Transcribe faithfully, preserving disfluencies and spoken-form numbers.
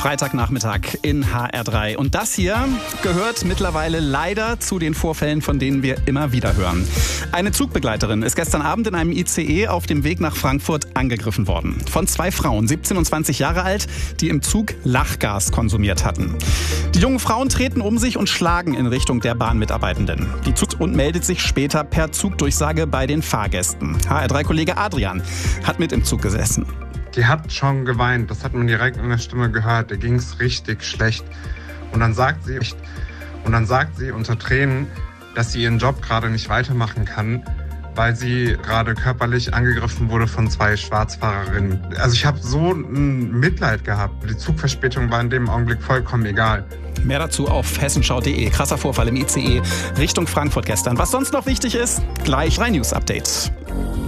Freitagnachmittag in H R drei. Und das hier gehört mittlerweile leider zu den Vorfällen, von denen wir immer wieder hören. Eine Zugbegleiterin ist gestern Abend in einem I C E auf dem Weg nach Frankfurt angegriffen worden. Von zwei Frauen, siebzehn und zwanzig Jahre alt, die im Zug Lachgas konsumiert hatten. Die jungen Frauen treten um sich und schlagen in Richtung der Bahnmitarbeitenden. Die Zug und meldet sich später per Zugdurchsage bei den Fahrgästen. H R drei-Kollege Adrian hat mit im Zug gesessen. Die hat schon geweint, das hat man direkt in der Stimme gehört. Der ging es richtig schlecht. Und dann sagt sie, und dann sagt sie unter Tränen, dass sie ihren Job gerade nicht weitermachen kann, weil sie gerade körperlich angegriffen wurde von zwei Schwarzfahrerinnen. Also ich habe so ein Mitleid gehabt. Die Zugverspätung war in dem Augenblick vollkommen egal. Mehr dazu auf hessenschau punkt de. Krasser Vorfall im I C E Richtung Frankfurt gestern. Was sonst noch wichtig ist, gleich drei News Update.